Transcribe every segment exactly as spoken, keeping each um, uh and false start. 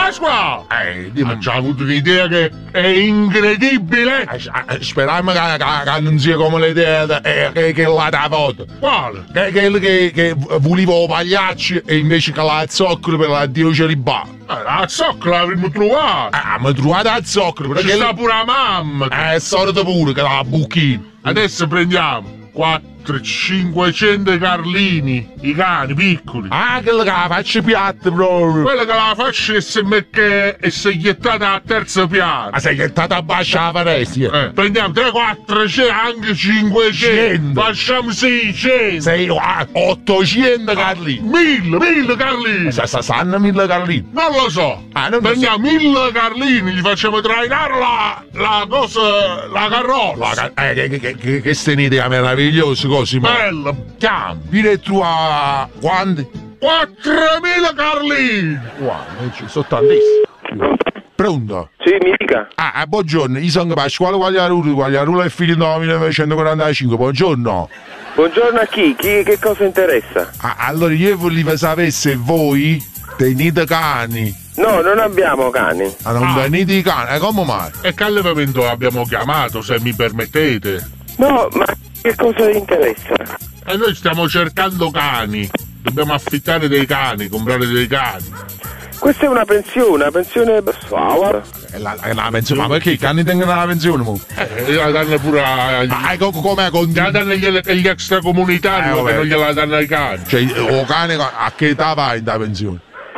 Pasquale! Eh, dimmi. Ha già avuto un'idea che è incredibile! Eh, speriamo che, che, che non sia come l'idea de- eh, che, che l'ha da foto. Quale? Che, che, che, che volevo pagliacci e invece che la zoccolo per l'addio celibato. Eh, la zoccola l'avremmo trovata! Ah, ma trovate la zoccolo Ci perché... sta pure la mamma! Eh, è sordo pure che la bucchino. Adesso prendiamo quattro cinquecento carlini, i cani piccoli. Ah, che la faccio piatta proprio. Quella che la faccia e si mette e si è ghettata al terzo piano. Ma sei gettata a bascia la parecchia. Eh, prendiamo tre, quattro, anche cinquecento. cento. Facciamo seicento. Sei ah, ottocento carlini. Mille, mille carlini. Sa, sa, sanno mille carlini. Non lo so. Ah, non lo Prendiamo mille carlini, gli facciamo trainare la, la cosa, la carrozza. La, eh, che, che, che, che sta un'idea meravigliosa così, ma... Bella. Chiam, vieni tu a... quanti? quattromila carlini. Guarda, ci sono tantissimi. Pronto? Sì, mi dica. Ah, buongiorno, io sono Pasquale Quagliarulo, Quagliarulo è figlio del millenovecentoquarantacinque, buongiorno. Buongiorno a chi? Chi che cosa interessa? Ah, allora io volevo sapere se voi tenete cani. No, non abbiamo cani. Ah, non Ah. tenete i cani? Eh, come mai? E che allevamento abbiamo chiamato, se mi permettete? No, ma che cosa vi interessa? E noi stiamo cercando cani. Dobbiamo affittare dei cani, comprare dei cani. Questa è una pensione, una pensione... Ah, È la, è la pensione, ma perché i cani tengono la pensione? Mo? Eh, la danno pure agli, Ah, ecco com'è con la danno agli, agli extracomunitari, Eh, ma vabbè. non gliela danno ai cani. Cioè, o cane a che età vai in da pensione?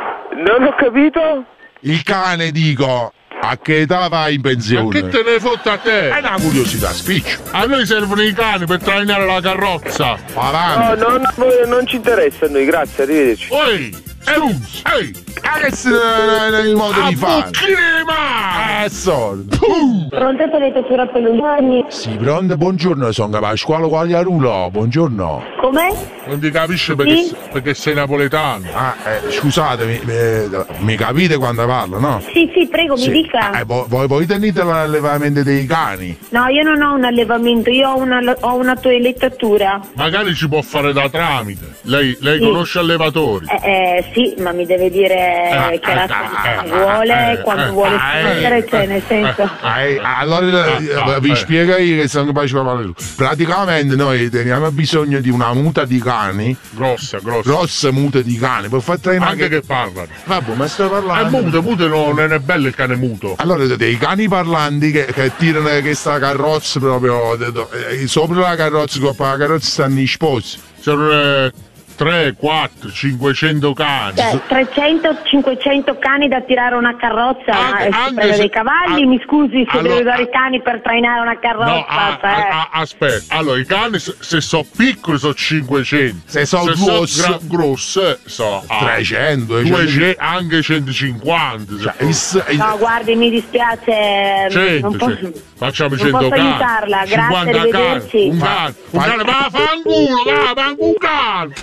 non ho capito? Il cane, dico, a che età vai in Ma pensione? che te ne fotte a te? È una curiosità, spiccio. A noi servono i cani per trainare la carrozza. Avanti. No, non, voi- non ci interessa a noi, grazie, arrivederci. Ehi, Struz, ehi, Adesso è il modo a di fare. bucchine ma! È sordo. Pronto teletettura per gli anni? Sì, pronto, buongiorno, sono Pasquale Quagliarulo, buongiorno. Com'è? Non ti capisce perché, Sì? perché sei napoletano. Ah, eh, scusatemi, eh, mi capite quando parlo, no? Sì, sì, prego, mi dica. Eh, voi, voi, voi tenete l'allevamento dei cani? No, io non ho un allevamento, io ho una, ho una toilettatura. Magari ci può fare da tramite. Lei, lei Sì. conosce allevatori? Eh, eh, sì, ma mi deve dire Ah, che ah, razza ah, di cane ah, vuole, eh, quando eh, vuole ah, spingere, eh, cioè, nel senso... Eh, allora eh, ah, vi eh. spiego io che sono Pasquale Quagliarulo. Praticamente noi teniamo bisogno di una muta di cani, Grossa, grossa. grossa muta di cani, per far trainare Anche che parlano. Vabbè, ma sto È parlando. muto, muto non non è bello il cane muto. Allora, dei cani parlanti che, che tirano questa carrozza proprio de- de- eh, sopra la carrozza, sopra la carrozza stanno i sposi. Sono eh, tre, quattro, cinquecento cani. Cioè, trecento cinquecento cani da tirare una carrozza, Anche- e si anche prende se- dei cavalli, ah, mi scusi, se allora- deve usare i cani per trainare una carrozza, No, ah, cioè. ah, ah, aspetta. Allora, i cani se, se sono piccoli sono cinquecento. Se sono grossi- gra- grossi sono ah, trecento, duecento, anche centocinquanta. se Cioè, posso. il- il- No, guardi, mi dispiace, cento, non posso... cento. Facciamo non cento posso cani. aiutarla, grazie, cinquanta cani. arrivederci. Un cane, un Fa- cane, va a fanculo, va, va un cane.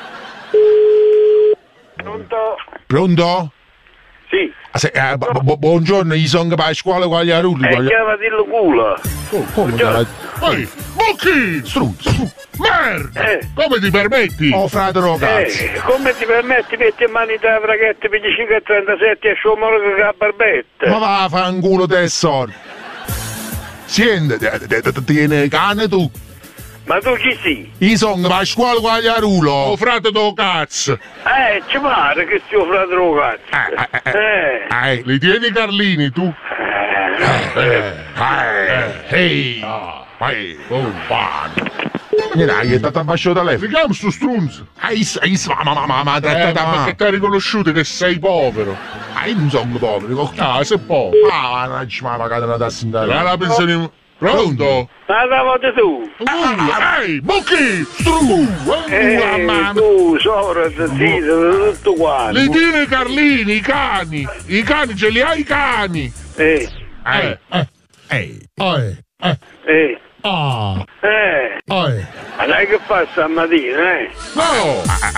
Pronto? Pronto? Sì. Ah, se- eh, bu- bu- buongiorno, io sono Pasquale Quagliarulo. E Quaglia- chiamati il culo. Oh, come te- Ehi, Bucchi! Struzzo. Merda! Eh. Come ti permetti? Oh, fratello, cazzo. Eh, come ti permetti di mettere in mani da fraghette per i cinque e trentasette e sciomologo che ha barbetta? Ma va a fanculo te sordo. Senti, te- te- te- te- tieni cane tu. Ma tu chi sei? Io sono Pasquale Oh, Quagliarulo. frate do cazzo! Eh, ci pare che sia fratello cazzo. Eh, eh, eh. Eh. Eh, Li tieni Carlini, tu? eh, eh, ehi, ehi, oh, va. Niente, hai stato abbasciato da lei. Si chiama sto strunzo? Hai, hai, ma, ma, ma, ma, Eh, trattata ma male. perché ti hai riconosciuto che sei povero? Ah, io non sono povero. Ah, sei povero. Ah, non ci ma magari una tassa in Dai la pensione... Pronto? Ma la voce tu? Uh, ehi, Bucchi! Stru! Eh, Uh, mamma mia. tu, Soros, sì, tutto quanto. Li tieni Carlini, i cani! I cani, ce li hai i cani! Eh, Eh, eh, Ehi, eh, eh, eh, ah, eh. eh. Ma dai che fa stamattina, eh? No!